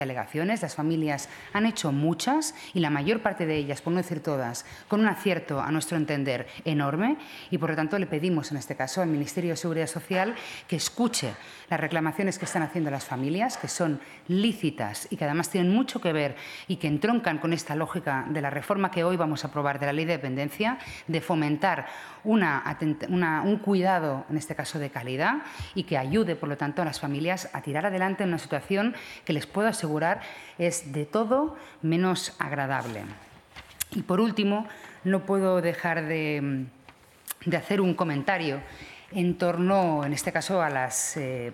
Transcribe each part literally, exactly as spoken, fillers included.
alegaciones, las familias han hecho muchas y la mayor parte de ellas, por no decir todas, con un acierto, a nuestro entender, enorme, y por lo tanto le pedimos en este caso al Ministerio de Seguridad Social que escuche las reclamaciones que están haciendo las familias, que son lícitas y que además tienen mucho que ver y que entroncan con esta lógica de la reforma que hoy vamos a aprobar de la Ley de Dependencia, de fomentar una, una, un cuidado, en este caso de calidad, y que ayude, por lo tanto, a las familias a tirar adelante en una situación que les puedo asegurar es de todo menos agradable. Y por último, no puedo dejar de, de hacer un comentario en torno, en este caso, a las, eh,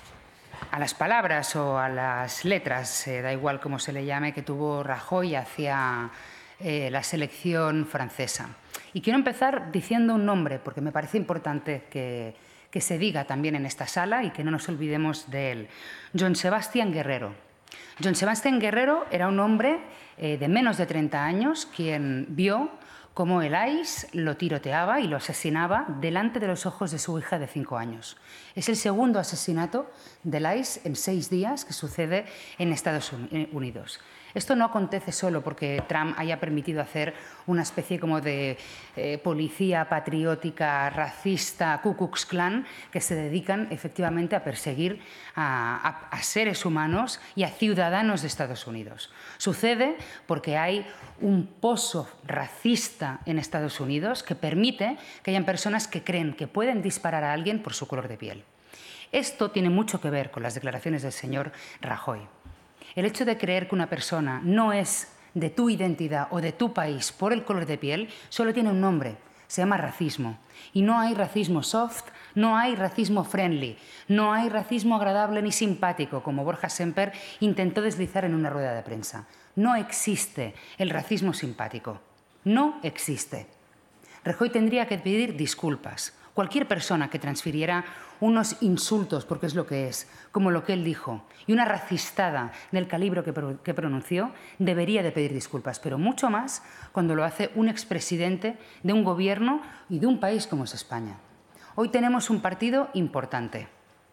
a las palabras o a las letras, eh, da igual cómo se le llame, que tuvo Rajoy hacia eh, la selección francesa. Y quiero empezar diciendo un nombre, porque me parece importante que, que se diga también en esta sala y que no nos olvidemos de él. Joan Sebastián Guerrero. Joan Sebastián Guerrero era un hombre eh, de menos de treinta años quien vio cómo el I C E lo tiroteaba y lo asesinaba delante de los ojos de su hija de cinco años. Es el segundo asesinato del I C E en seis días que sucede en Estados Unidos. Esto no acontece solo porque Trump haya permitido hacer una especie como de eh, policía patriótica, racista, Ku Klux Klan, que se dedican efectivamente a perseguir a, a, a seres humanos y a ciudadanos de Estados Unidos. Sucede porque hay un pozo racista en Estados Unidos que permite que hayan personas que creen que pueden disparar a alguien por su color de piel. Esto tiene mucho que ver con las declaraciones del señor Rajoy. El hecho de creer que una persona no es de tu identidad o de tu país por el color de piel solo tiene un nombre, se llama racismo. Y no hay racismo soft, no hay racismo friendly, no hay racismo agradable ni simpático, como Borja Semper intentó deslizar en una rueda de prensa. No existe el racismo simpático, no existe. Rajoy tendría que pedir disculpas. Cualquier persona que transfiriera unos insultos, porque es lo que es, como lo que él dijo, y una racistada del calibre que, pro que pronunció, debería de pedir disculpas, pero mucho más cuando lo hace un expresidente de un gobierno y de un país como es España. Hoy tenemos un partido importante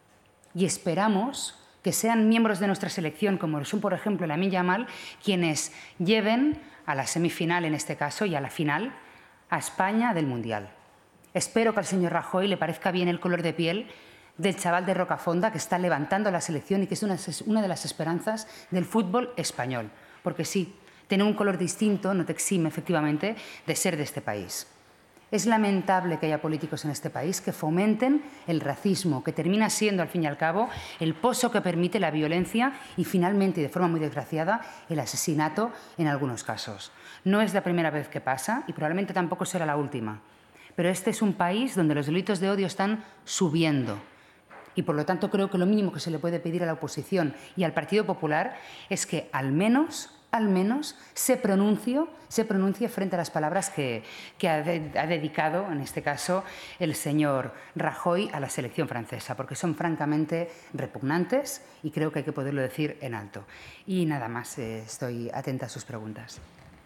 y esperamos que sean miembros de nuestra selección, como lo son, por ejemplo, Lamine Yamal, quienes lleven a la semifinal, en este caso, y a la final, a España del Mundial. Espero que al señor Rajoy le parezca bien el color de piel del chaval de Rocafonda que está levantando la selección y que es una, una de las esperanzas del fútbol español. Porque sí, tener un color distinto no te exime efectivamente de ser de este país. Es lamentable que haya políticos en este país que fomenten el racismo, que termina siendo, al fin y al cabo, el pozo que permite la violencia y, finalmente, y de forma muy desgraciada, el asesinato en algunos casos. No es la primera vez que pasa y probablemente tampoco será la última. Pero este es un país donde los delitos de odio están subiendo. Y, por lo tanto, creo que lo mínimo que se le puede pedir a la oposición y al Partido Popular es que, al menos, al menos, se pronuncie, se pronuncie frente a las palabras que, que ha, de, ha dedicado, en este caso, el señor Rajoy a la selección francesa, porque son francamente repugnantes y creo que hay que poderlo decir en alto. Y nada más, eh, estoy atenta a sus preguntas.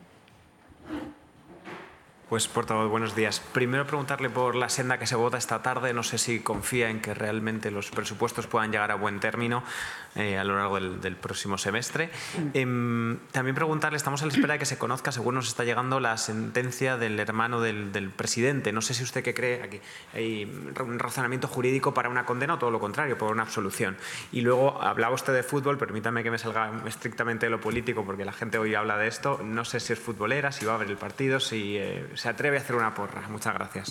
Pues, portavoz, buenos días. Primero, preguntarle por la senda que se vota esta tarde. No sé si confía en que realmente los presupuestos puedan llegar a buen término eh, a lo largo del, del próximo semestre. Eh, también preguntarle, estamos a la espera de que se conozca, según nos está llegando, la sentencia del hermano del, del presidente. No sé si usted que cree aquí hay un razonamiento jurídico para una condena o todo lo contrario, por una absolución. Y luego, hablaba usted de fútbol, permítame que me salga estrictamente de lo político, porque la gente hoy habla de esto. No sé si es futbolera, si va a ver el partido, si... Eh, se atreve a hacer una porra. Muchas gracias.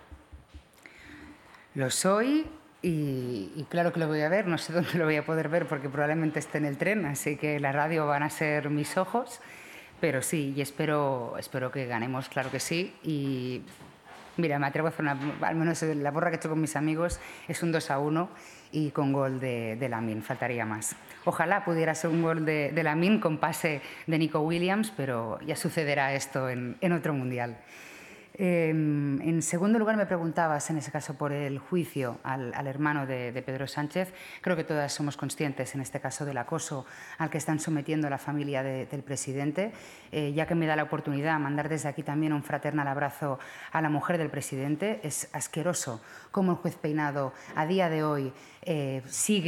Lo soy y, y claro que lo voy a ver. No sé dónde lo voy a poder ver porque probablemente esté en el tren, así que la radio van a ser mis ojos. Pero sí, y espero, espero que ganemos, claro que sí. Y mira, me atrevo a hacer una, al menos la porra que he hecho con mis amigos es un dos a uno y con gol de, de Lamine, faltaría más. Ojalá pudiera ser un gol de, de Lamine con pase de Nico Williams, pero ya sucederá esto en, en otro mundial. Eh, en segundo lugar, me preguntabas, en ese caso, por el juicio al, al hermano de, de Pedro Sánchez. Creo que todas somos conscientes, en este caso, del acoso al que están sometiendo a la familia de, del presidente, eh, ya que me da la oportunidad de mandar desde aquí también un fraternal abrazo a la mujer del presidente. Es asqueroso cómo el juez Peinado, a día de hoy, eh, sigue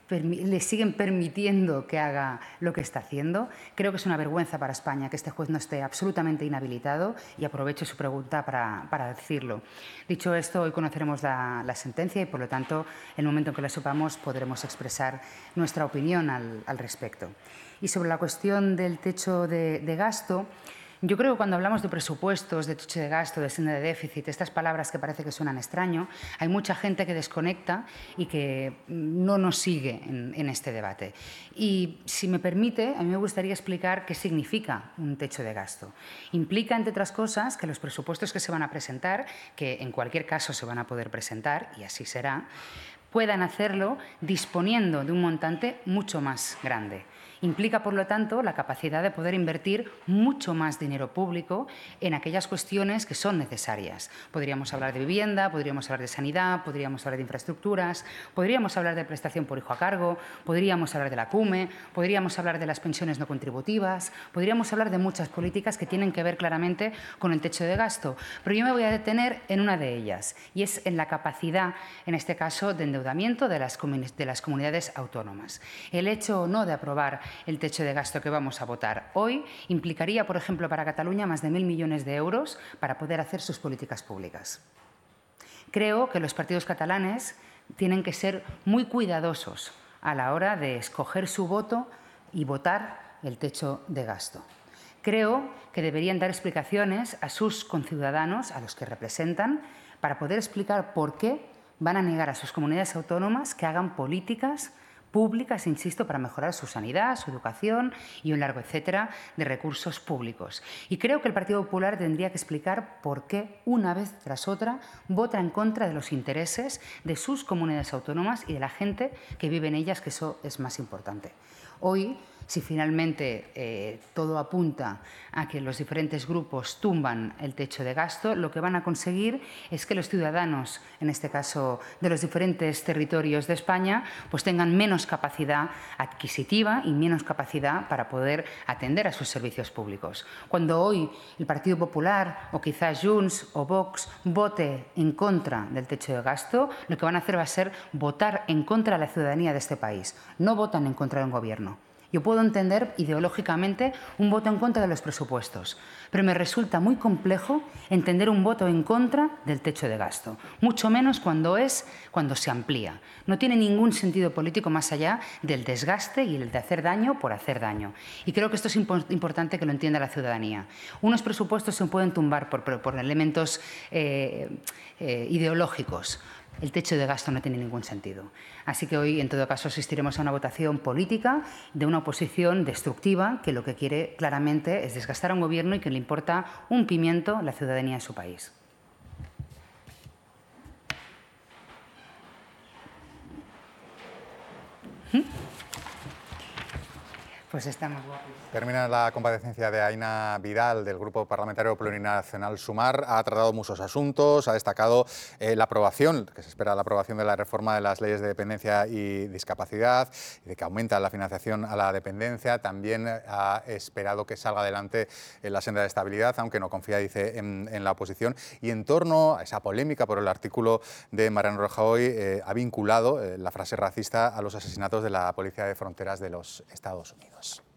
le siguen permitiendo que haga lo que está haciendo. Creo que es una vergüenza para España que este juez no esté absolutamente inhabilitado y aprovecho su pregunta para, para decirlo. Dicho esto, hoy conoceremos la, la sentencia y, por lo tanto, en el momento en que la sepamos podremos expresar nuestra opinión al, al respecto. Y sobre la cuestión del techo de, de gasto, yo creo que cuando hablamos de presupuestos, de techo de gasto, de senda de déficit, estas palabras que parece que suenan extraño, hay mucha gente que desconecta y que no nos sigue en, en este debate. Y, si me permite, a mí me gustaría explicar qué significa un techo de gasto. Implica, entre otras cosas, que los presupuestos que se van a presentar, que en cualquier caso se van a poder presentar, y así será, puedan hacerlo disponiendo de un montante mucho más grande. Implica, por lo tanto, la capacidad de poder invertir mucho más dinero público en aquellas cuestiones que son necesarias. Podríamos hablar de vivienda, podríamos hablar de sanidad, podríamos hablar de infraestructuras, podríamos hablar de prestación por hijo a cargo, podríamos hablar de la CUME, podríamos hablar de las pensiones no contributivas, podríamos hablar de muchas políticas que tienen que ver claramente con el techo de gasto. Pero yo me voy a detener en una de ellas, y es en la capacidad, en este caso, de endeudamiento de las, de las comunidades autónomas. El hecho o no de aprobar el techo de gasto que vamos a votar hoy implicaría, por ejemplo, para Cataluña más de mil millones de euros para poder hacer sus políticas públicas. Creo que los partidos catalanes tienen que ser muy cuidadosos a la hora de escoger su voto y votar el techo de gasto. Creo que deberían dar explicaciones a sus conciudadanos, a los que representan, para poder explicar por qué van a negar a sus comunidades autónomas que hagan políticas públicas, insisto, para mejorar su sanidad, su educación y un largo etcétera de recursos públicos. Y creo que el Partido Popular tendría que explicar por qué, una vez tras otra, vota en contra de los intereses de sus comunidades autónomas y de la gente que vive en ellas, que eso es más importante. Hoy, si finalmente eh, todo apunta a que los diferentes grupos tumban el techo de gasto, lo que van a conseguir es que los ciudadanos, en este caso de los diferentes territorios de España, pues tengan menos capacidad adquisitiva y menos capacidad para poder atender a sus servicios públicos. Cuando hoy el Partido Popular o quizás Junts o Vox vote en contra del techo de gasto, lo que van a hacer va a ser votar en contra de la ciudadanía de este país. No votan en contra de un gobierno. Yo puedo entender ideológicamente un voto en contra de los presupuestos, pero me resulta muy complejo entender un voto en contra del techo de gasto, mucho menos cuando es cuando se amplía. No tiene ningún sentido político más allá del desgaste y el de hacer daño por hacer daño. Y creo que esto es imp- importante que lo entienda la ciudadanía. Unos presupuestos se pueden tumbar por, por, por elementos eh, eh, ideológicos. El techo de gasto no tiene ningún sentido. Así que hoy, en todo caso, asistiremos a una votación política de una oposición destructiva que lo que quiere claramente es desgastar a un gobierno y que le importa un pimiento la ciudadanía de su país. ¿Mm? Pues estamos guapos. Termina la comparecencia de Aina Vidal, del Grupo Parlamentario Plurinacional Sumar. Ha tratado muchos asuntos, ha destacado eh, la aprobación, que se espera la aprobación de la reforma de las leyes de dependencia y discapacidad, y de que aumenta la financiación a la dependencia. También ha esperado que salga adelante en la senda de estabilidad, aunque no confía, dice, en, en la oposición. Y en torno a esa polémica por el artículo de Mariano Rajoy, eh, ha vinculado eh, la frase racista a los asesinatos de la Policía de Fronteras de los Estados Unidos.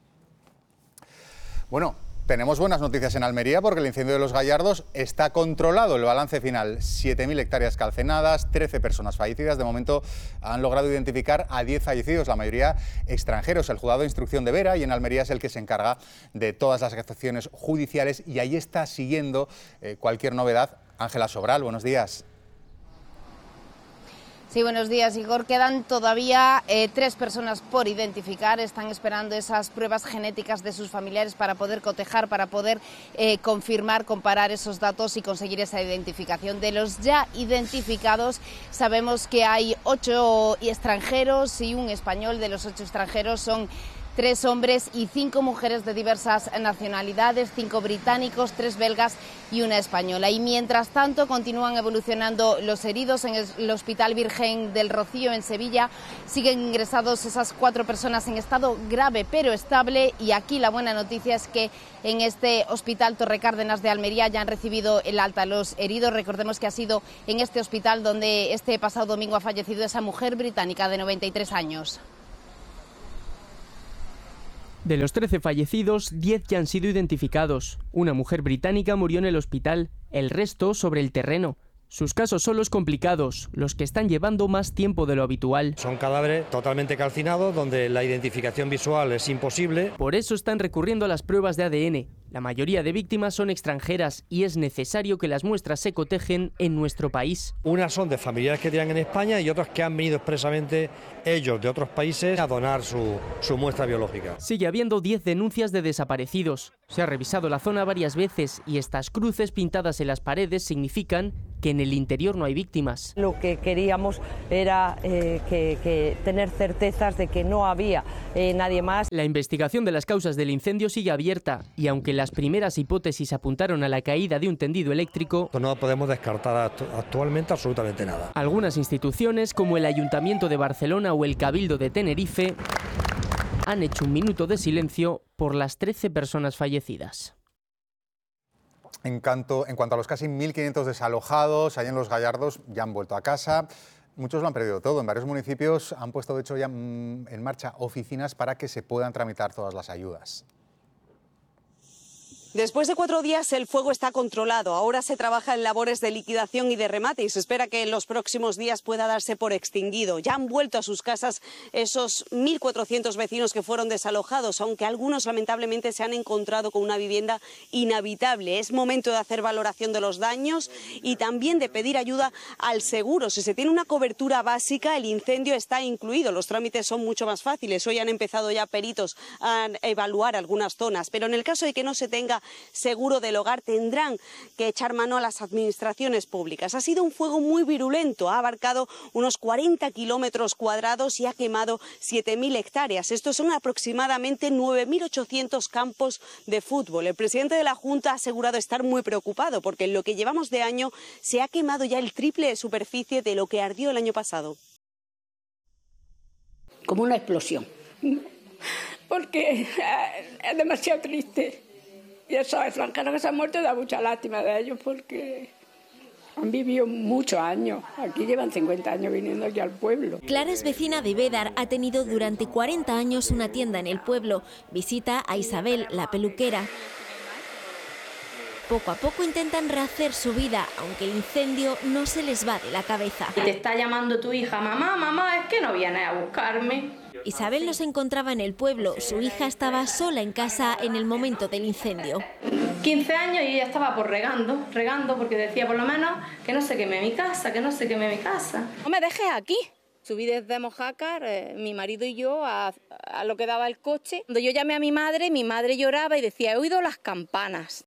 Bueno, tenemos buenas noticias en Almería porque el incendio de Los Gallardos está controlado. El balance final, siete mil hectáreas calcinadas, trece personas fallecidas. De momento han logrado identificar a diez fallecidos, la mayoría extranjeros. El juzgado de instrucción de Vera y en Almería es el que se encarga de todas las actuaciones judiciales y ahí está siguiendo eh, cualquier novedad. Ángela Sobral, buenos días. Sí, buenos días, Igor. Quedan todavía eh, tres personas por identificar. Están esperando esas pruebas genéticas de sus familiares para poder cotejar, para poder eh, confirmar, comparar esos datos y conseguir esa identificación. De los ya identificados, sabemos que hay ocho extranjeros y un español. De los ocho extranjeros son tres hombres y cinco mujeres de diversas nacionalidades, cinco británicos, tres belgas y una española. Y mientras tanto continúan evolucionando los heridos en el Hospital Virgen del Rocío en Sevilla. Siguen ingresados esas cuatro personas en estado grave pero estable, y aquí la buena noticia es que en este Hospital Torre Cárdenas de Almería ya han recibido el alta los heridos. Recordemos que ha sido en este hospital donde este pasado domingo ha fallecido esa mujer británica de noventa y tres años. De los trece fallecidos, diez ya han sido identificados. Una mujer británica murió en el hospital, el resto sobre el terreno. Sus casos son los complicados, los que están llevando más tiempo de lo habitual. Son cadáveres totalmente calcinados, donde la identificación visual es imposible. Por eso están recurriendo a las pruebas de A D N. La mayoría de víctimas son extranjeras y es necesario que las muestras se cotejen en nuestro país. Unas son de familiares que tienen en España y otras que han venido expresamente ellos de otros países a donar su, su muestra biológica. Sigue habiendo diez denuncias de desaparecidos. Se ha revisado la zona varias veces y estas cruces pintadas en las paredes significan que en el interior no hay víctimas. Lo que queríamos era eh, que, que tener certezas de que no había eh, nadie más. La investigación de las causas del incendio sigue abierta y aunque las primeras hipótesis apuntaron a la caída de un tendido eléctrico, no podemos descartar actualmente absolutamente nada. Algunas instituciones como el Ayuntamiento de Barcelona o el Cabildo de Tenerife han hecho un minuto de silencio por las trece personas fallecidas. En cuanto, en cuanto a los casi mil quinientos desalojados, allá en Los Gallardos ya han vuelto a casa. Muchos lo han perdido todo. En varios municipios han puesto, de hecho, ya en marcha oficinas para que se puedan tramitar todas las ayudas. Después de cuatro días el fuego está controlado. Ahora se trabaja en labores de liquidación y de remate y se espera que en los próximos días pueda darse por extinguido. Ya han vuelto a sus casas esos mil cuatrocientos vecinos que fueron desalojados, aunque algunos lamentablemente se han encontrado con una vivienda inhabitable. Es momento de hacer valoración de los daños y también de pedir ayuda al seguro. Si se tiene una cobertura básica, el incendio está incluido. Los trámites son mucho más fáciles. Hoy han empezado ya peritos a evaluar algunas zonas, pero en el caso de que no se tenga seguro del hogar tendrán que echar mano a las administraciones públicas. Ha sido un fuego muy virulento, ha abarcado unos cuarenta kilómetros cuadrados y ha quemado siete mil hectáreas. Estos son aproximadamente nueve mil ochocientos campos de fútbol. El presidente de la Junta ha asegurado estar muy preocupado porque en lo que llevamos de año se ha quemado ya el triple de superficie de lo que ardió el año pasado. Como una explosión, porque es demasiado triste. Y esos extranjeros que se han muerto da mucha lástima de ellos porque han vivido muchos años. Aquí llevan cincuenta años viniendo aquí al pueblo. Clara es vecina de Bédar, ha tenido durante cuarenta años una tienda en el pueblo. Visita a Isabel, la peluquera. Poco a poco intentan rehacer su vida, aunque el incendio no se les va de la cabeza. Te está llamando tu hija, mamá, mamá, es que no vienes a buscarme. Isabel no se encontraba en el pueblo, su hija estaba sola en casa en el momento del incendio. quince años y ella estaba por regando, regando porque decía por lo menos que no se queme mi casa, que no se queme mi casa. No me dejes aquí. Subí desde Mojácar, eh, mi marido y yo, a, a lo que daba el coche. Cuando yo llamé a mi madre, mi madre lloraba y decía, he oído las campanas.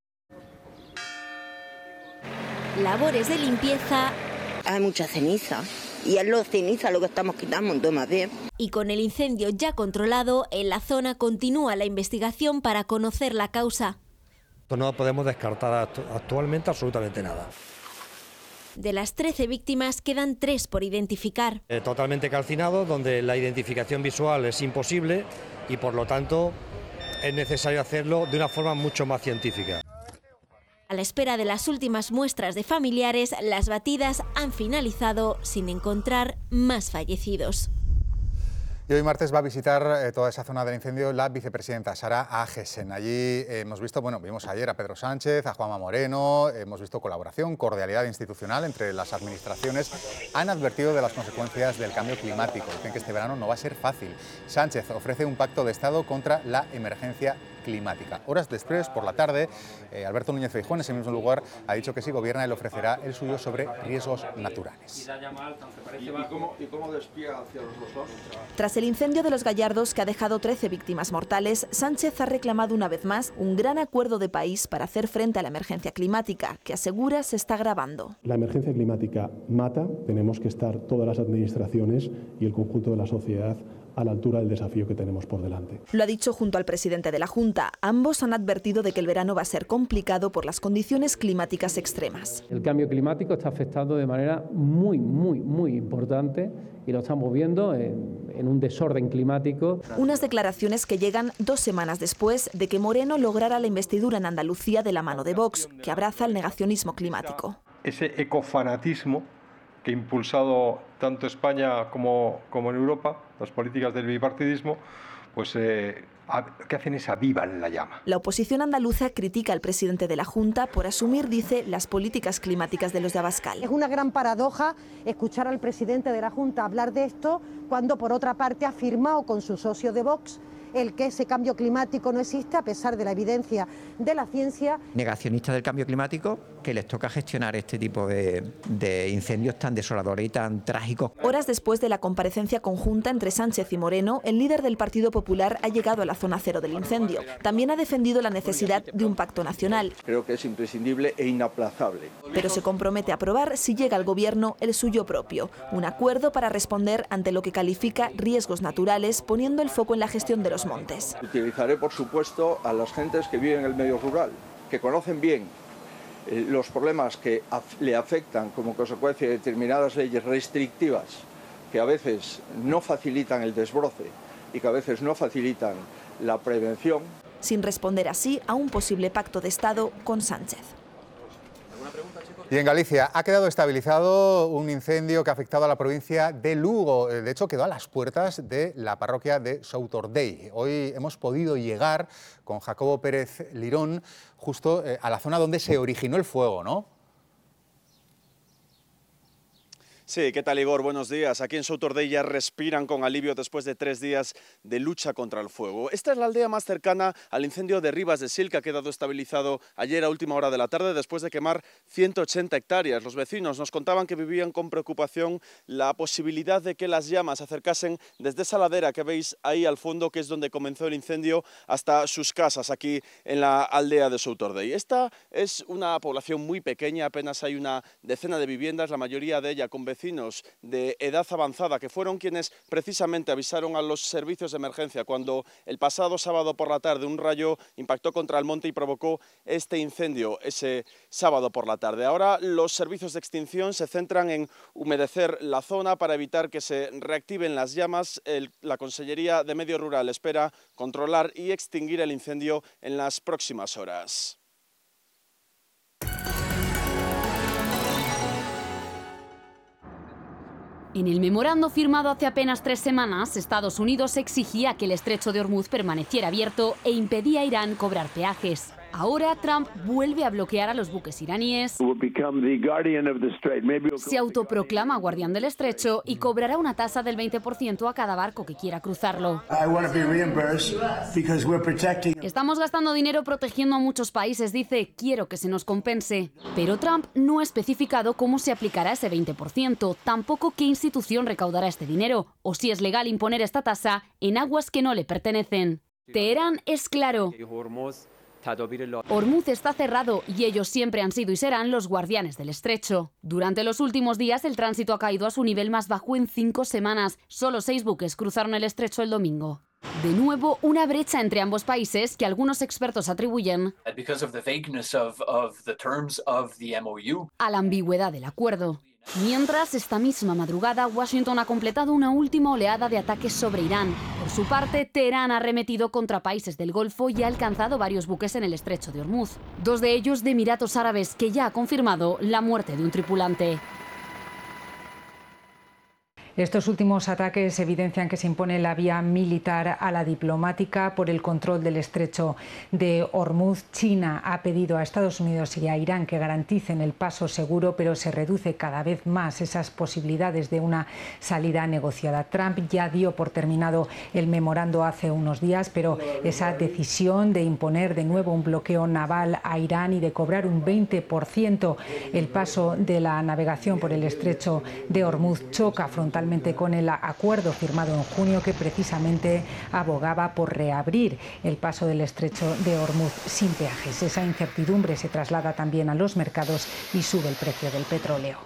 Labores de limpieza. Hay mucha ceniza. Y es lo ceniza lo que estamos quitando un montón más bien. Y con el incendio ya controlado, en la zona continúa la investigación para conocer la causa. No podemos descartar actualmente absolutamente nada. De las trece víctimas quedan tres por identificar. Eh, totalmente calcinados, donde la identificación visual es imposible y por lo tanto es necesario hacerlo de una forma mucho más científica. A la espera de las últimas muestras de familiares, las batidas han finalizado sin encontrar más fallecidos. Y hoy martes va a visitar eh, toda esa zona del incendio la vicepresidenta Sara Agesen. Allí eh, hemos visto, bueno, vimos ayer a Pedro Sánchez, a Juanma Moreno, eh, hemos visto colaboración, cordialidad institucional entre las administraciones. Han advertido de las consecuencias del cambio climático. Dicen que este verano no va a ser fácil. Sánchez ofrece un pacto de Estado contra la emergencia climática. Horas después, por la tarde, eh, Alberto Núñez Feijóo, en ese mismo lugar, ha dicho que si gobierna, él ofrecerá el suyo sobre riesgos naturales. ¿Y cómo, y cómo despliega hacia los dos? Tras el incendio de Los Gallardos, que ha dejado trece víctimas mortales, Sánchez ha reclamado una vez más un gran acuerdo de país para hacer frente a la emergencia climática, que asegura se está agravando. La emergencia climática mata, tenemos que estar todas las administraciones y el conjunto de la sociedad a la altura del desafío que tenemos por delante. Lo ha dicho junto al presidente de la Junta. Ambos han advertido de que el verano va a ser complicado por las condiciones climáticas extremas. El cambio climático está afectando de manera muy, muy, muy importante y lo estamos viendo en, en un desorden climático. Unas declaraciones que llegan dos semanas después de que Moreno lograra la investidura en Andalucía de la mano de Vox, que abraza el negacionismo climático. Ese ecofanatismo que ha impulsado tanto España como, como en Europa, las políticas del bipartidismo, pues eh, que hacen es avivan la llama. La oposición andaluza critica al presidente de la Junta por asumir, dice, las políticas climáticas de los de Abascal. Es una gran paradoja escuchar al presidente de la Junta hablar de esto cuando, por otra parte, ha firmado con su socio de Vox el que ese cambio climático no existe a pesar de la evidencia de la ciencia. Negacionistas del cambio climático, que les toca gestionar este tipo de, de incendios tan desoladores y tan trágicos. Horas después de la comparecencia conjunta entre Sánchez y Moreno, el líder del Partido Popular ha llegado a la zona cero del incendio. También ha defendido la necesidad de un pacto nacional. Creo que es imprescindible e inaplazable. Pero se compromete a aprobar, si llega al Gobierno, el suyo propio. Un acuerdo para responder ante lo que califica riesgos naturales, poniendo el foco en la gestión de los montes. Utilizaré, por supuesto, a las gentes que viven en el medio rural, que conocen bien eh, los problemas que af le afectan como consecuencia de determinadas leyes restrictivas que a veces no facilitan el desbroce y que a veces no facilitan la prevención. Sin responder así a un posible pacto de Estado con Sánchez. Y en Galicia ha quedado estabilizado un incendio que ha afectado a la provincia de Lugo. De hecho, quedó a las puertas de la parroquia de Soutordei. Hoy hemos podido llegar con Jacobo Pérez Lirón justo a la zona donde se originó el fuego, ¿no? Sí, ¿qué tal, Igor? Buenos días. Aquí en Soutordei ya respiran con alivio después de tres días de lucha contra el fuego. Esta es la aldea más cercana al incendio de Ribas de Sil, que ha quedado estabilizado ayer a última hora de la tarde después de quemar ciento ochenta hectáreas. Los vecinos nos contaban que vivían con preocupación la posibilidad de que las llamas se acercasen desde esa ladera que veis ahí al fondo, que es donde comenzó el incendio, hasta sus casas aquí en la aldea de Soutordei. Esta es una población muy pequeña, apenas hay una decena de viviendas, la mayoría de ellas con vecinos vecinos de edad avanzada, que fueron quienes precisamente avisaron a los servicios de emergencia cuando el pasado sábado por la tarde un rayo impactó contra el monte y provocó este incendio ese sábado por la tarde. Ahora los servicios de extinción se centran en humedecer la zona para evitar que se reactiven las llamas. El, la Consellería de Medio Rural espera controlar y extinguir el incendio en las próximas horas. En el memorando firmado hace apenas tres semanas, Estados Unidos exigía que el estrecho de Hormuz permaneciera abierto e impedía a Irán cobrar peajes. Ahora Trump vuelve a bloquear a los buques iraníes, se autoproclama guardián del estrecho y cobrará una tasa del veinte por ciento a cada barco que quiera cruzarlo. Estamos gastando dinero protegiendo a muchos países, dice, quiero que se nos compense. Pero Trump no ha especificado cómo se aplicará ese veinte por ciento, tampoco qué institución recaudará este dinero, o si es legal imponer esta tasa en aguas que no le pertenecen. Teherán es claro. Hormuz está cerrado y ellos siempre han sido y serán los guardianes del estrecho. Durante los últimos días el tránsito ha caído a su nivel más bajo en cinco semanas. Solo seis buques cruzaron el estrecho el domingo. De nuevo, una brecha entre ambos países que algunos expertos atribuyen a la ambigüedad del acuerdo. Mientras, esta misma madrugada, Washington ha completado una última oleada de ataques sobre Irán. Por su parte, Teherán ha arremetido contra países del Golfo y ha alcanzado varios buques en el estrecho de Hormuz. Dos de ellos de Emiratos Árabes, que ya ha confirmado la muerte de un tripulante. Estos últimos ataques evidencian que se impone la vía militar a la diplomática por el control del estrecho de Hormuz. China ha pedido a Estados Unidos y a Irán que garanticen el paso seguro, pero se reduce cada vez más esas posibilidades de una salida negociada. Trump ya dio por terminado el memorando hace unos días, pero esa decisión de imponer de nuevo un bloqueo naval a Irán y de cobrar un veinte por ciento el paso de la navegación por el estrecho de Hormuz choca frontalmente con el acuerdo firmado en junio, que precisamente abogaba por reabrir el paso del estrecho de Hormuz sin peajes. Esa incertidumbre se traslada también a los mercados y sube el precio del petróleo.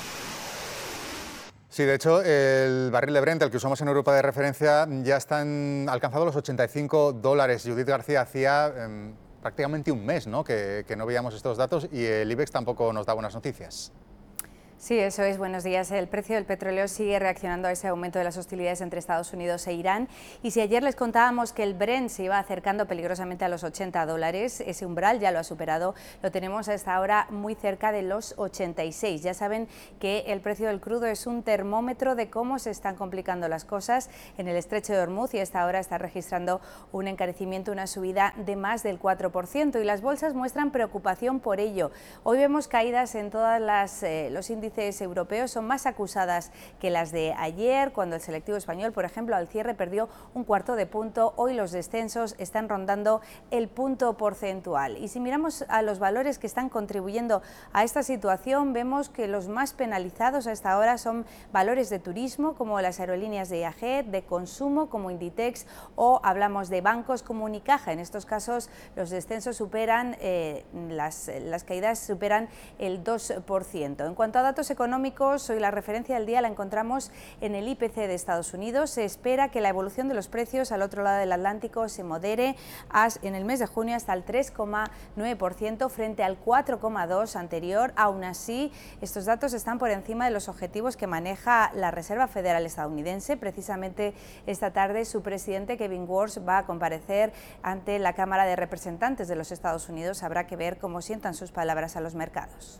Sí, de hecho, el barril de Brent, el que usamos en Europa de referencia, ya están alcanzado los ochenta y cinco dólares. Judith García, hacía eh, prácticamente un mes, ¿no?, que, que no veíamos estos datos y el IBEX tampoco nos da buenas noticias. Sí, eso es. Buenos días. El precio del petróleo sigue reaccionando a ese aumento de las hostilidades entre Estados Unidos e Irán. Y si ayer les contábamos que el Brent se iba acercando peligrosamente a los ochenta dólares, ese umbral ya lo ha superado. Lo tenemos a esta hora muy cerca de los ochenta y seis. Ya saben que el precio del crudo es un termómetro de cómo se están complicando las cosas en el estrecho de Hormuz, y a esta hora está registrando un encarecimiento, una subida de más del cuatro por ciento. Y las bolsas muestran preocupación por ello. Hoy vemos caídas en todas las eh, los índices europeos, son más acusadas que las de ayer, cuando el selectivo español, por ejemplo, al cierre perdió un cuarto de punto. Hoy los descensos están rondando el punto porcentual. Y si miramos a los valores que están contribuyendo a esta situación, vemos que los más penalizados a esta hora son valores de turismo, como las aerolíneas de I A G, de consumo, como Inditex, o hablamos de bancos como Unicaja. En estos casos los descensos superan, eh, las, las caídas superan el dos por ciento. En cuanto a datos económicos, hoy la referencia del día la encontramos en el I P C de Estados Unidos. Se espera que la evolución de los precios al otro lado del Atlántico se modere en el mes de junio hasta el tres coma nueve por ciento frente al cuatro coma dos por ciento anterior. Aún así, estos datos están por encima de los objetivos que maneja la Reserva Federal estadounidense. Precisamente esta tarde su presidente Kevin Warsh va a comparecer ante la Cámara de Representantes de los Estados Unidos. Habrá que ver cómo sientan sus palabras a los mercados.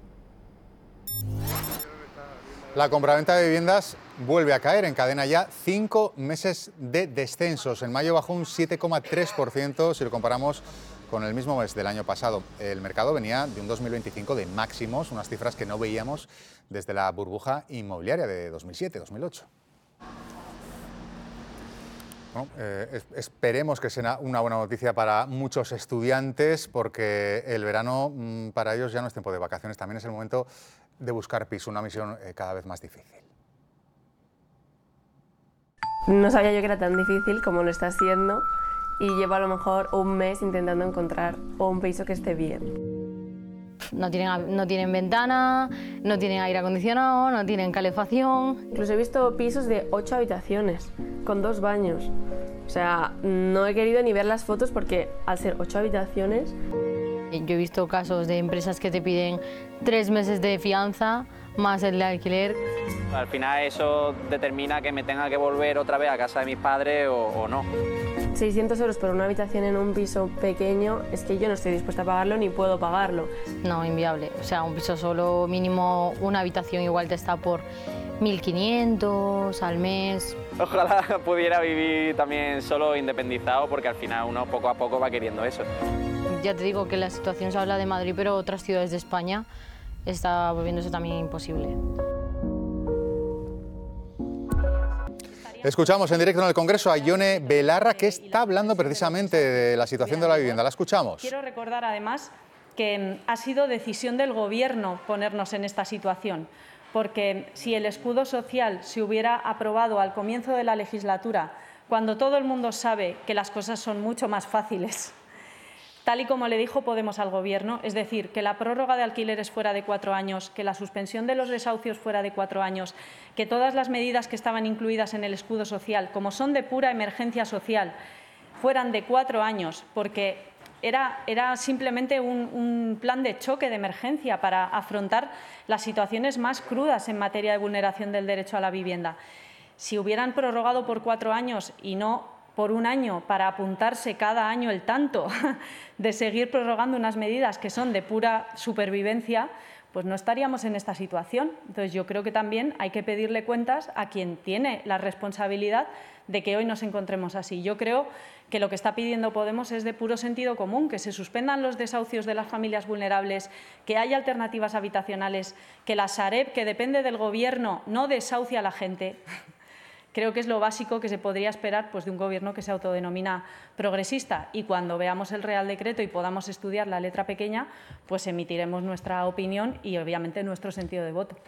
La compraventa de viviendas vuelve a caer, encadena ya cinco meses de descensos. En mayo bajó un siete coma tres por ciento si lo comparamos con el mismo mes del año pasado. El mercado venía de un dos mil veinticinco de máximos, unas cifras que no veíamos desde la burbuja inmobiliaria de dos mil siete dos mil ocho. Bueno, eh, esperemos que sea una buena noticia para muchos estudiantes, porque el verano mmm, para ellos ya no es tiempo de vacaciones, también es el momento de buscar piso, una misión eh, cada vez más difícil. No sabía yo que era tan difícil como lo está haciendo, y llevo a lo mejor un mes intentando encontrar un piso que esté bien. No tienen, no tienen ventana, no tienen aire acondicionado, no tienen calefacción. Incluso he visto pisos de ocho habitaciones, con dos baños. O sea, no he querido ni ver las fotos porque al ser ocho habitaciones... Yo he visto casos de empresas que te piden tres meses de fianza más el de alquiler. Al final eso determina que me tenga que volver otra vez a casa de mis padres o, o no. seiscientos euros por una habitación en un piso pequeño, es que yo no estoy dispuesta a pagarlo ni puedo pagarlo. No, inviable. O sea, un piso solo, mínimo una habitación igual te está por mil quinientos al mes. Ojalá pudiera vivir también solo, independizado, porque al final uno poco a poco va queriendo eso. Ya te digo que la situación se habla de Madrid, pero otras ciudades de España está volviéndose también imposible. Escuchamos en directo en el Congreso a Ione Belarra, que está hablando precisamente de la situación de la vivienda. La escuchamos. Quiero recordar además que ha sido decisión del Gobierno ponernos en esta situación, porque si el escudo social se hubiera aprobado al comienzo de la legislatura, cuando todo el mundo sabe que las cosas son mucho más fáciles, tal y como le dijo Podemos al Gobierno, es decir, que la prórroga de alquileres fuera de cuatro años, que la suspensión de los desahucios fuera de cuatro años, que todas las medidas que estaban incluidas en el escudo social, como son de pura emergencia social, fueran de cuatro años, porque era, era simplemente un, un plan de choque de emergencia para afrontar las situaciones más crudas en materia de vulneración del derecho a la vivienda. Si hubieran prorrogado por cuatro años y no por un año para apuntarse cada año el tanto de seguir prorrogando unas medidas que son de pura supervivencia, pues no estaríamos en esta situación. Entonces yo creo que también hay que pedirle cuentas a quien tiene la responsabilidad de que hoy nos encontremos así. Yo creo que lo que está pidiendo Podemos es de puro sentido común, que se suspendan los desahucios de las familias vulnerables, que haya alternativas habitacionales, que la Sareb, que depende del Gobierno, no desahucie a la gente. Creo que es lo básico que se podría esperar, pues, de un Gobierno que se autodenomina progresista, y cuando veamos el Real Decreto y podamos estudiar la letra pequeña, pues emitiremos nuestra opinión y obviamente nuestro sentido de voto.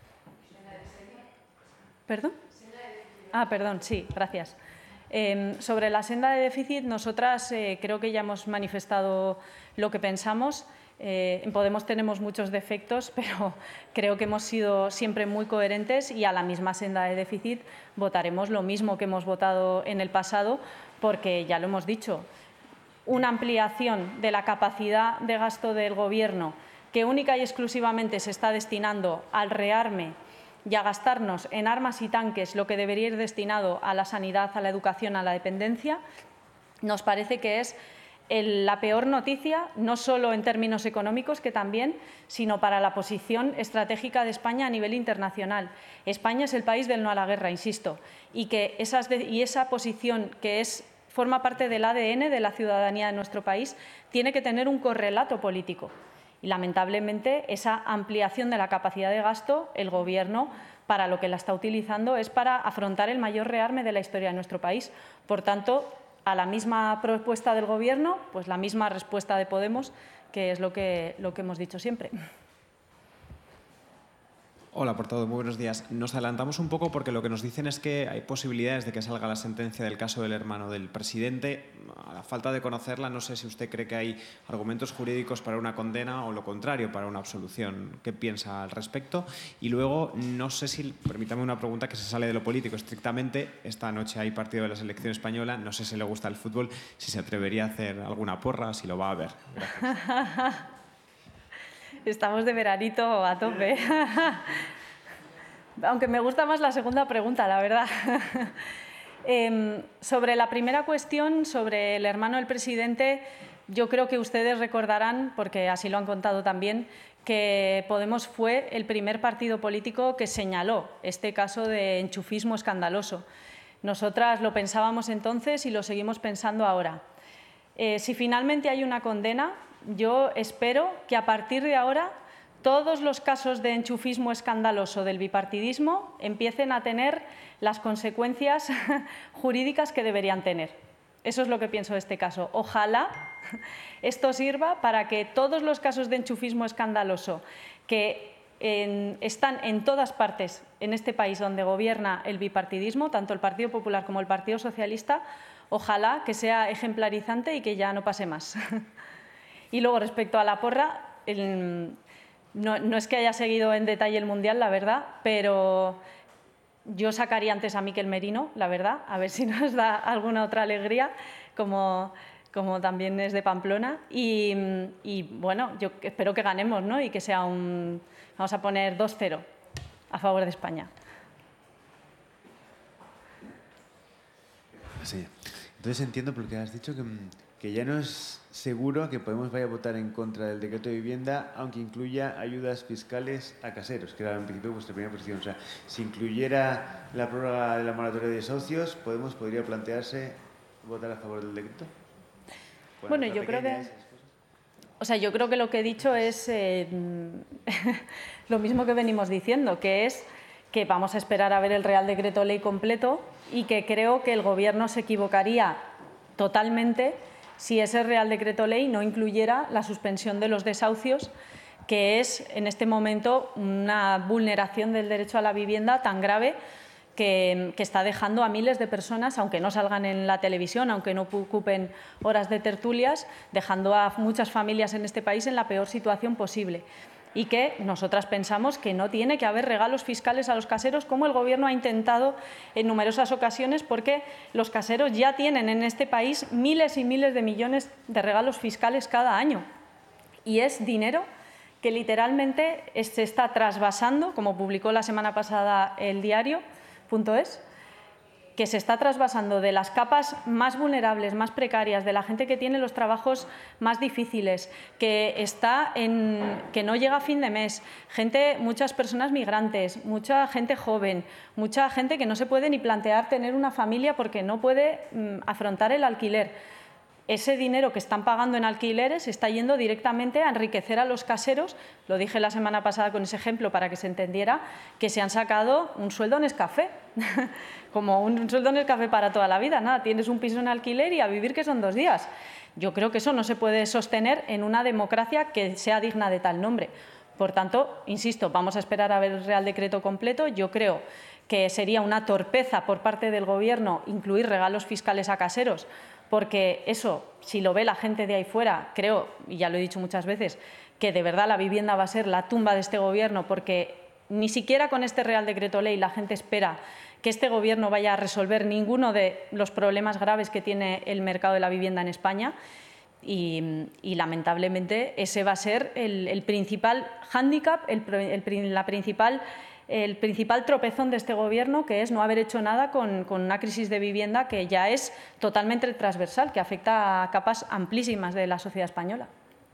¿Perdón? Ah, perdón, sí, gracias. Eh, sobre la senda de déficit, nosotras eh, creo que ya hemos manifestado lo que pensamos. Eh, en Podemos tenemos muchos defectos, pero creo que hemos sido siempre muy coherentes, y a la misma senda de déficit votaremos lo mismo que hemos votado en el pasado, porque ya lo hemos dicho, una ampliación de la capacidad de gasto del Gobierno que única y exclusivamente se está destinando al rearme y a gastarnos en armas y tanques lo que debería ir destinado a la sanidad, a la educación, a la dependencia, nos parece que es el, la peor noticia, no solo en términos económicos, que también, sino para la posición estratégica de España a nivel internacional. España es el país del no a la guerra, insisto, y, que esas de, y esa posición que es, forma parte del A D N de la ciudadanía de nuestro país tiene que tener un correlato político. Y, lamentablemente, esa ampliación de la capacidad de gasto, el Gobierno, para lo que la está utilizando, es para afrontar el mayor rearme de la historia de nuestro país. Por tanto, a la misma propuesta del Gobierno, pues la misma respuesta de Podemos, que es lo que, lo que hemos dicho siempre. Hola, portavoz, muy buenos días. Nos adelantamos un poco porque lo que nos dicen es que hay posibilidades de que salga la sentencia del caso del hermano del presidente. A la falta de conocerla, no sé si usted cree que hay argumentos jurídicos para una condena o lo contrario, para una absolución. ¿Qué piensa al respecto? Y luego, no sé si, permítame una pregunta que se sale de lo político estrictamente. Esta noche hay partido de la selección española. No sé si le gusta el fútbol, si se atrevería a hacer alguna porra, si lo va a ver. Gracias. Estamos de veranito a tope. Aunque me gusta más la segunda pregunta, la verdad. eh, sobre la primera cuestión, sobre el hermano del presidente, yo creo que ustedes recordarán, porque así lo han contado también, que Podemos fue el primer partido político que señaló este caso de enchufismo escandaloso. Nosotras lo pensábamos entonces y lo seguimos pensando ahora. Eh, si finalmente hay una condena, yo espero que a partir de ahora todos los casos de enchufismo escandaloso del bipartidismo empiecen a tener las consecuencias jurídicas que deberían tener. Eso es lo que pienso de este caso. Ojalá esto sirva para que todos los casos de enchufismo escandaloso que en, están en todas partes en este país donde gobierna el bipartidismo, tanto el Partido Popular como el Partido Socialista, ojalá que sea ejemplarizante y que ya no pase más. Y luego, respecto a la porra, el, no, no es que haya seguido en detalle el Mundial, la verdad, pero yo sacaría antes a Miquel Merino, la verdad, a ver si nos da alguna otra alegría, como, como también es de Pamplona. Y, y bueno, yo espero que ganemos, ¿no? Y que sea un... Vamos a poner dos cero a favor de España. Sí. Entonces entiendo por lo que has dicho que, que ya no es seguro que Podemos vaya a votar en contra del decreto de vivienda, aunque incluya ayudas fiscales a caseros, que era en principio vuestra primera posición. O sea, si incluyera la prórroga de la moratoria de desahucios, Podemos podría plantearse votar a favor del decreto. Bueno, yo creo que... O sea, yo creo que lo que he dicho es eh, lo mismo que venimos diciendo, que es que vamos a esperar a ver el Real Decreto Ley completo y que creo que el Gobierno se equivocaría totalmente si ese Real Decreto Ley no incluyera la suspensión de los desahucios, que es en este momento una vulneración del derecho a la vivienda tan grave que, que está dejando a miles de personas, aunque no salgan en la televisión, aunque no ocupen horas de tertulias, dejando a muchas familias en este país en la peor situación posible. Y que nosotras pensamos que no tiene que haber regalos fiscales a los caseros, como el Gobierno ha intentado en numerosas ocasiones, porque los caseros ya tienen en este país miles y miles de millones de regalos fiscales cada año. Y es dinero que literalmente se está trasvasando, como publicó la semana pasada el diario punto es, que se está trasvasando de las capas más vulnerables, más precarias, de la gente que tiene los trabajos más difíciles, que está en, que no llega a fin de mes, gente, muchas personas migrantes, mucha gente joven, mucha gente que no se puede ni plantear tener una familia porque no puede mm, afrontar el alquiler. Ese dinero que están pagando en alquileres está yendo directamente a enriquecer a los caseros. Lo dije la semana pasada con ese ejemplo para que se entendiera, que se han sacado un sueldo en Nescafé, como un sueldo en Nescafé para toda la vida. Nada, tienes un piso en alquiler y a vivir que son dos días. Yo creo que eso no se puede sostener en una democracia que sea digna de tal nombre. Por tanto, insisto, vamos a esperar a ver el Real Decreto completo. Yo creo que sería una torpeza por parte del Gobierno incluir regalos fiscales a caseros, porque eso, si lo ve la gente de ahí fuera, creo, y ya lo he dicho muchas veces, que de verdad la vivienda va a ser la tumba de este Gobierno, porque ni siquiera con este Real Decreto Ley la gente espera que este Gobierno vaya a resolver ninguno de los problemas graves que tiene el mercado de la vivienda en España. Y, y lamentablemente ese va a ser el, el principal hándicap, el, el, la principal, el principal tropezón de este Gobierno, que es no haber hecho nada con, con una crisis de vivienda que ya es totalmente transversal, que afecta a capas amplísimas de la sociedad española.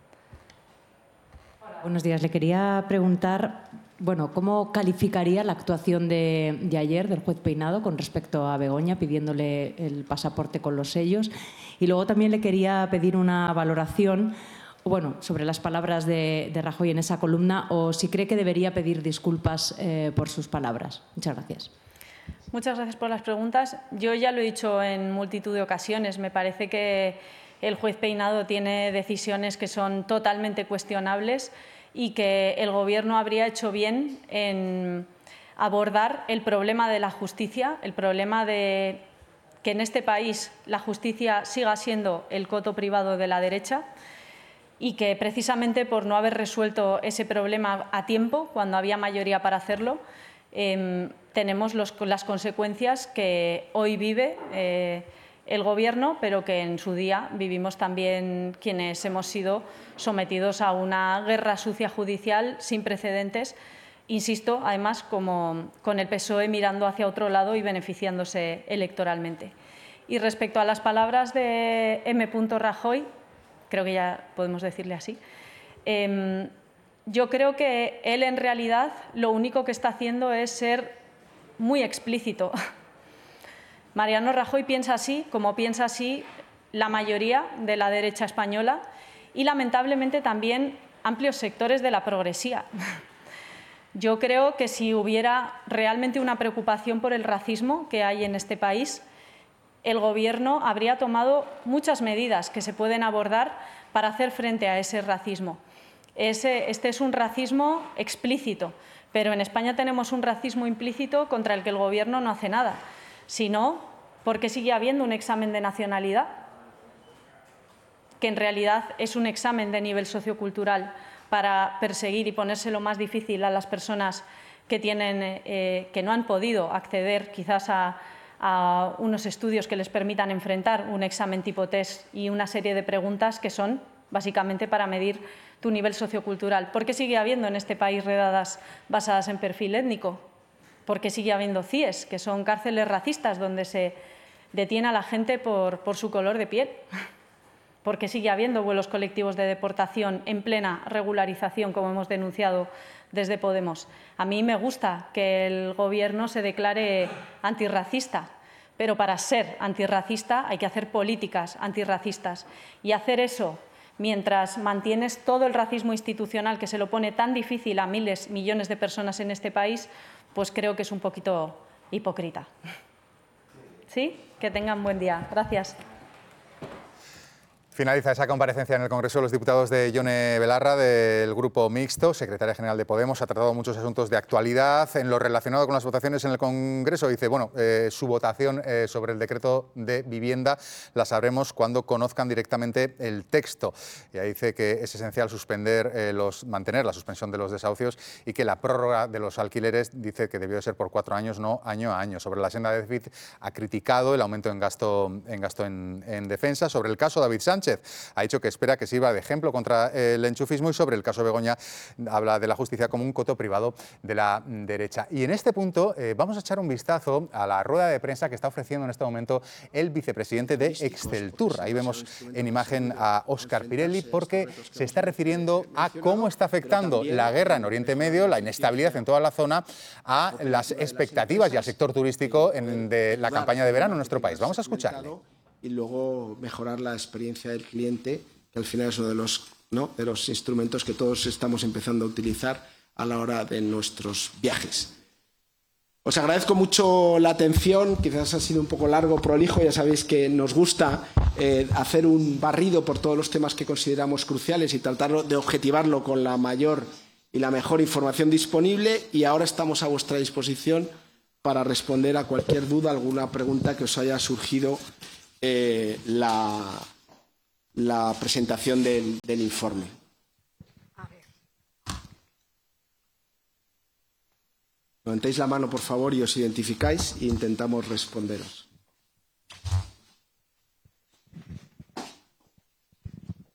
Buenos días. Le quería preguntar, bueno, ¿cómo calificaría la actuación de, de ayer del juez Peinado con respecto a Begoña, pidiéndole el pasaporte con los sellos? Y luego también le quería pedir una valoración, bueno, sobre las palabras de, de Rajoy en esa columna, o si cree que debería pedir disculpas eh, por sus palabras. Muchas gracias. Muchas gracias por las preguntas. Yo ya lo he dicho en multitud de ocasiones. Me parece que el juez Peinado tiene decisiones que son totalmente cuestionables y que el Gobierno habría hecho bien en abordar el problema de la justicia, el problema de que en este país la justicia siga siendo el coto privado de la derecha y que precisamente por no haber resuelto ese problema a tiempo, cuando había mayoría para hacerlo, eh, tenemos los, las consecuencias que hoy vive eh, el Gobierno, pero que en su día vivimos también quienes hemos sido sometidos a una guerra sucia judicial sin precedentes, insisto, además como con el P S O E mirando hacia otro lado y beneficiándose electoralmente. Y respecto a las palabras de M. Rajoy, creo que ya podemos decirle así, eh, yo creo que él en realidad lo único que está haciendo es ser muy explícito. Mariano Rajoy piensa así, como piensa así la mayoría de la derecha española y, lamentablemente, también amplios sectores de la progresía. Yo creo que si hubiera realmente una preocupación por el racismo que hay en este país, el Gobierno habría tomado muchas medidas que se pueden abordar para hacer frente a ese racismo. Ese, este es un racismo explícito, pero en España tenemos un racismo implícito contra el que el Gobierno no hace nada. Si no, ¿por qué sigue habiendo un examen de nacionalidad? Que en realidad es un examen de nivel sociocultural para perseguir y ponérselo más difícil a las personas que, tienen, eh, que no han podido acceder quizás a, a unos estudios que les permitan enfrentar un examen tipo test y una serie de preguntas que son básicamente para medir tu nivel sociocultural. ¿Por qué sigue habiendo en este país redadas basadas en perfil étnico? ¿Por qué sigue habiendo C I E S, que son cárceles racistas donde se detiene a la gente por, por su color de piel? ¿Por qué sigue habiendo vuelos colectivos de deportación en plena regularización, como hemos denunciado desde Podemos? A mí me gusta que el Gobierno se declare antirracista, pero para ser antirracista hay que hacer políticas antirracistas. Y hacer eso mientras mantienes todo el racismo institucional que se lo pone tan difícil a miles, millones de personas en este país, pues creo que es un poquito hipócrita. ¿Sí? Que tengan buen día. Gracias. Finaliza esa comparecencia en el Congreso de los Diputados de Ione Belarra, del Grupo Mixto, secretaria general de Podemos. Ha tratado muchos asuntos de actualidad. En lo relacionado con las votaciones en el Congreso, dice, bueno, eh, su votación eh, sobre el decreto de vivienda la sabremos cuando conozcan directamente el texto. Y ahí dice que es esencial suspender eh, los, mantener la suspensión de los desahucios y que la prórroga de los alquileres, dice que debió de ser por cuatro años, no año a año. Sobre la senda de déficit ha criticado el aumento en gasto en, gasto en, en defensa. Sobre el caso David Sánchez, ha dicho que espera que sirva de ejemplo contra el enchufismo, y sobre el caso Begoña habla de la justicia como un coto privado de la derecha. Y en este punto eh, vamos a echar un vistazo a la rueda de prensa que está ofreciendo en este momento el vicepresidente de Exceltur. Ahí vemos en imagen a Óscar Pirelli, porque se está refiriendo a cómo está afectando la guerra en Oriente Medio, la inestabilidad en toda la zona, a las expectativas y al sector turístico en, de la campaña de verano en nuestro país. Vamos a escucharle. Y luego mejorar la experiencia del cliente, que al final es uno de los, ¿no?, de los instrumentos que todos estamos empezando a utilizar a la hora de nuestros viajes. Os agradezco mucho la atención, quizás ha sido un poco largo, prolijo, ya sabéis que nos gusta eh, hacer un barrido por todos los temas que consideramos cruciales y tratar de objetivarlo con la mayor y la mejor información disponible, y ahora estamos a vuestra disposición para responder a cualquier duda, alguna pregunta que os haya surgido Eh, la, la presentación del, del informe. Levantéis la mano, por favor, y os identificáis e intentamos responderos.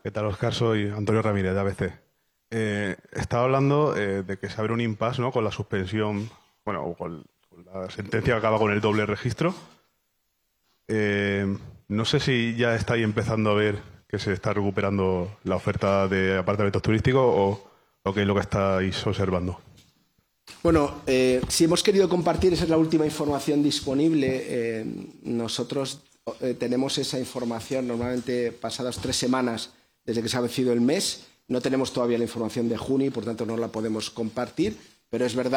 ¿Qué tal, Óscar? Soy Antonio Ramírez, de A B C. Eh, estaba hablando eh, de que se abre un impasse, ¿no?, con la suspensión, bueno, o con, con la sentencia que acaba con el doble registro. Eh, no sé si ya estáis empezando a ver que se está recuperando la oferta de apartamentos turísticos o, o qué es lo que estáis observando. Bueno, eh, si hemos querido compartir, esa es la última información disponible. Eh, nosotros eh, tenemos esa información normalmente pasadas tres semanas desde que se ha vencido el mes. No tenemos todavía la información de junio y, por tanto, no la podemos compartir, pero es verdad